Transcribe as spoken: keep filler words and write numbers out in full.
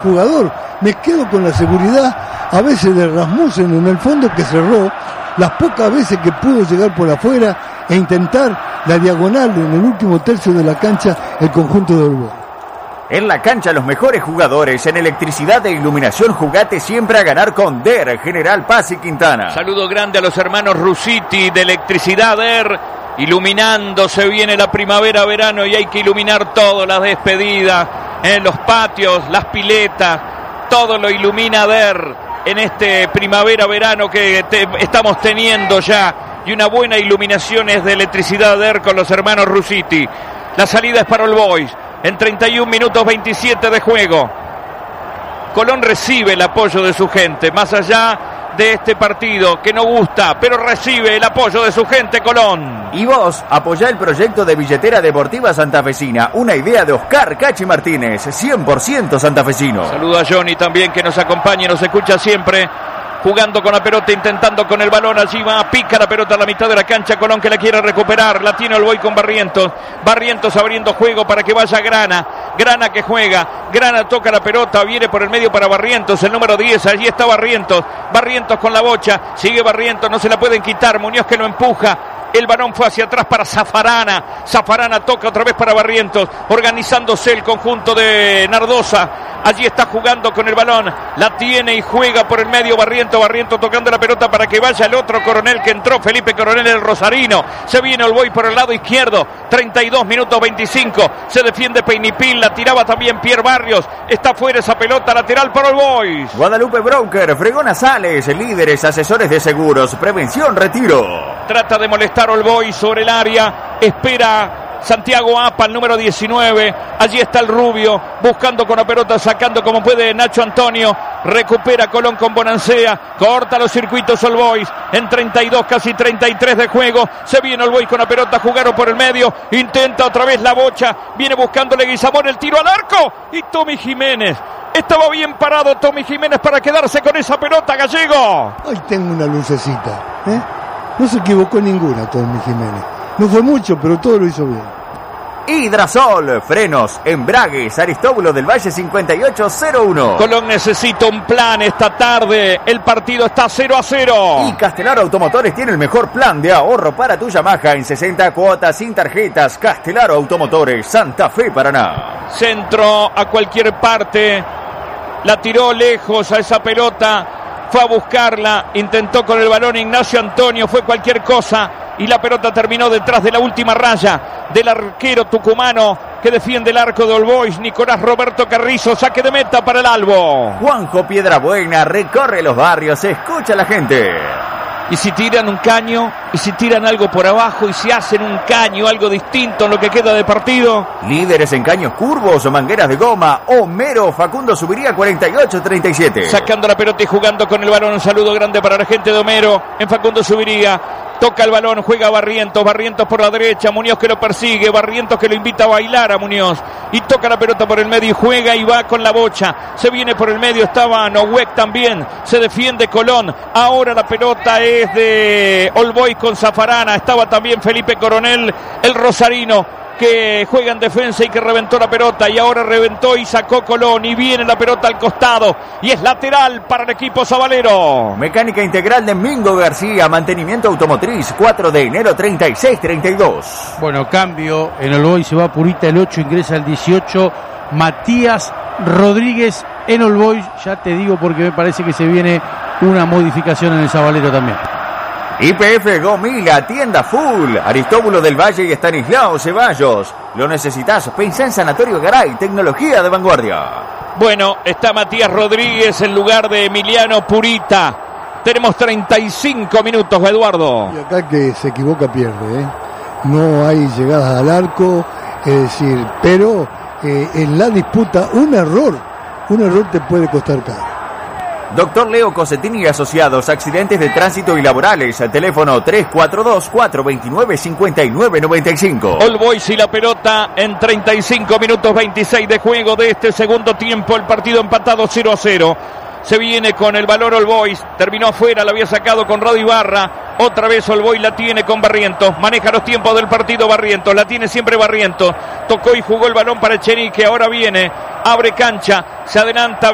jugador. Me quedo con la seguridad a veces de Rasmussen en el fondo, que cerró las pocas veces que pudo llegar por afuera e intentar la diagonal en el último tercio de la cancha el conjunto de All Boys. En la cancha los mejores jugadores, en electricidad e iluminación jugate siempre a ganar con D E R, General Paz y Quintana. Saludo grande a los hermanos Rusiti de Electricidad D E R, iluminando, se viene la primavera-verano y hay que iluminar todo, las despedidas, en los patios, las piletas, todo lo ilumina D E R en este primavera-verano que te, estamos teniendo ya, y una buena iluminación es de Electricidad D E R con los hermanos Rusiti. La salida es para All Boys. En treinta y un minutos veintisiete de juego. Colón recibe el apoyo de su gente, más allá de este partido que no gusta, pero recibe el apoyo de su gente Colón. Y vos, apoyá el proyecto de billetera deportiva santafesina, una idea de Oscar Cachi Martínez, cien por ciento santafesino. Saludo a Johnny también, que nos acompaña y nos escucha siempre. Jugando con la pelota, intentando con el balón, allí va, pica la pelota a la mitad de la cancha, Colón que la quiere recuperar, la tiene All Boys con Barrientos, Barrientos abriendo juego para que vaya Grana, Grana que juega, Grana toca la pelota, viene por el medio para Barrientos, el número diez, allí está Barrientos, Barrientos con la bocha, sigue Barrientos, no se la pueden quitar, Muñoz que lo empuja. El balón fue hacia atrás para Zafarana. Zafarana toca otra vez para Barrientos. Organizándose el conjunto de Nardosa. Allí está jugando con el balón. La tiene y juega por el medio Barrientos. Barrientos tocando la pelota para que vaya el otro Coronel que entró. Felipe Coronel, el rosarino. Se viene All Boys por el lado izquierdo. treinta y dos minutos veinticinco. Se defiende Peinipil. La tiraba también Pierre Barrios. Está fuera esa pelota lateral para All Boys. Guadalupe Broker, Fregona Sales, líderes, asesores de seguros, prevención, retiro. Trata de molestar All Boys sobre el área, espera Santiago Apa, el número diecinueve, allí está el rubio, buscando con la pelota, sacando como puede Nacho Antonio, recupera Colón con Bonancea, corta los circuitos All Boys, en treinta y dos, casi treinta y tres de juego, se viene All Boys con la pelota, jugaron por el medio, intenta otra vez la bocha, viene buscando Leguizamón, el tiro al arco, y Tommy Jiménez. Estaba bien parado Tommy Jiménez para quedarse con esa pelota, Gallego. Hoy tengo una lucecita, ¿eh? No se equivocó ninguna Tommy Jiménez. No fue mucho, pero todo lo hizo bien. Hidrasol, frenos, embragues, Aristóbulo del Valle cincuenta y ocho cero uno. Colón necesita un plan esta tarde. El partido está cero a cero. Y Castelar Automotores tiene el mejor plan de ahorro para tu Yamaha en sesenta cuotas sin tarjetas. Castelar Automotores, Santa Fe, Paraná. Centro a cualquier parte. La tiró lejos a esa pelota. Fue a buscarla, intentó con el balón Ignacio Antonio, fue cualquier cosa y la pelota terminó detrás de la última raya del arquero tucumano que defiende el arco de All Boys, Nicolás Roberto Carrizo, saque de meta para el Albo. Juanjo Piedrabuena recorre los barrios, escucha a la gente. Y si tiran un caño, y si tiran algo por abajo, y si hacen un caño, algo distinto en lo que queda de partido. Líderes en caños curvos o mangueras de goma, Homero Facundo Subiría cuarenta y ocho treinta y siete. Sacando la pelota y jugando con el balón, un saludo grande para la gente de Homero, en Facundo Subiría. Toca el balón, juega Barrientos, Barrientos por la derecha, Muñoz que lo persigue, Barrientos que lo invita a bailar a Muñoz. Y toca la pelota por el medio y juega y va con la bocha. Se viene por el medio, estaba Nohuec también, se defiende Colón. Ahora la pelota es de All Boys con Zafarana, estaba también Felipe Coronel, el rosarino, que juega en defensa y que reventó la pelota y ahora reventó y sacó Colón y viene la pelota al costado y es lateral para el equipo sabalero. Mecánica integral de Mingo García, mantenimiento automotriz, cuatro de enero treinta y seis treinta y dos. Bueno, cambio en All Boys, se va Purita el ocho, ingresa el dieciocho, Matías Rodríguez en All Boys, ya te digo porque me parece que se viene una modificación en el sabalero también. Y P F Gomila, tienda full, Aristóbulo del Valle y Estanislao Ceballos. Lo necesitas, pensá en Sanatorio Garay, tecnología de vanguardia. Bueno, está Matías Rodríguez en lugar de Emiliano Purita. Tenemos treinta y cinco minutos, Eduardo. Y acá que se equivoca pierde, ¿eh? No hay llegadas al arco, es decir, pero eh, en la disputa un error, un error te puede costar caro. Doctor Leo Cosetini y Asociados, accidentes de tránsito y laborales, al teléfono tres cuatro dos, cuatro dos nueve, cinco nueve nueve cinco. All Boys y la pelota en treinta y cinco minutos veintiséis de juego de este segundo tiempo, el partido empatado cero a cero. Se viene con el balón All Boys, terminó afuera, la había sacado con Rodi Barra, otra vez All Boys la tiene con Barrientos, maneja los tiempos del partido Barrientos, la tiene siempre Barrientos, tocó y jugó el balón para Echenique, ahora viene, abre cancha, se adelanta